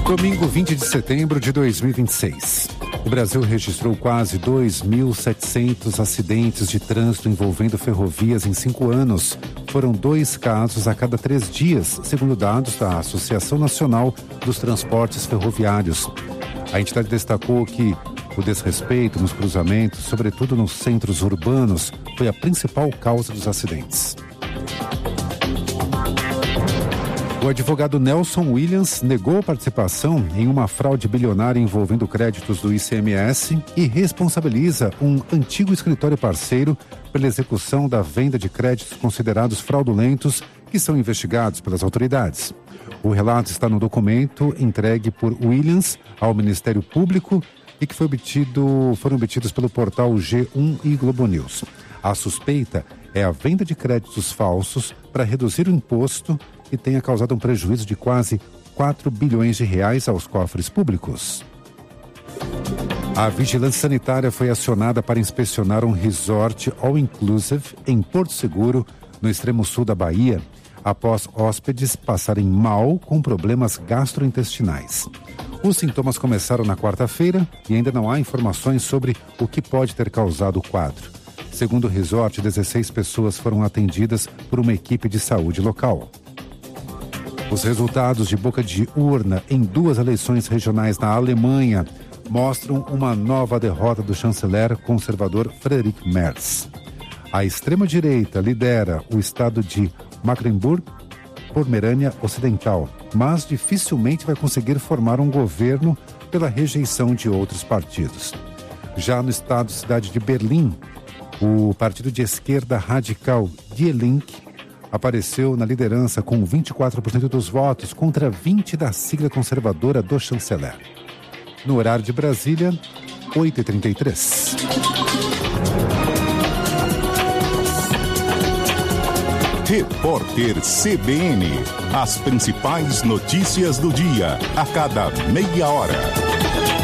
Domingo 20 de setembro de 2026. O Brasil registrou quase 2.700 acidentes de trânsito envolvendo ferrovias em 5 anos. Foram 2 casos a cada 3 dias, segundo dados da Associação Nacional dos Transportes Ferroviários. A entidade destacou que o desrespeito nos cruzamentos, sobretudo nos centros urbanos, foi a principal causa dos acidentes. O advogado Nelson Williams negou participação em uma fraude bilionária envolvendo créditos do ICMS e responsabiliza um antigo escritório parceiro pela execução da venda de créditos considerados fraudulentos que são investigados pelas autoridades. O relato está no documento entregue por Williams ao Ministério Público e que foram obtidos pelo portal G1 e Globo News. A suspeita é a venda de créditos falsos para reduzir o imposto e tenha causado um prejuízo de quase 4 bilhões de reais aos cofres públicos. A vigilância sanitária foi acionada para inspecionar um resort all-inclusive em Porto Seguro, no extremo sul da Bahia, após hóspedes passarem mal com problemas gastrointestinais. Os sintomas começaram na quarta-feira e ainda não há informações sobre o que pode ter causado o quadro. Segundo o resort, 16 pessoas foram atendidas por uma equipe de saúde local. Os resultados de boca de urna em 2 eleições regionais na Alemanha mostram uma nova derrota do chanceler conservador Friedrich Merz. A extrema-direita lidera o estado de Mecklenburg-Pomerânia Ocidental, mas dificilmente vai conseguir formar um governo pela rejeição de outros partidos. Já no estado-cidade de Berlim, o partido de esquerda radical Die Linke apareceu na liderança com 24% dos votos contra 20% da sigla conservadora do chanceler. No horário de Brasília, 8h33. Repórter CBN. As principais notícias do dia, a cada meia hora.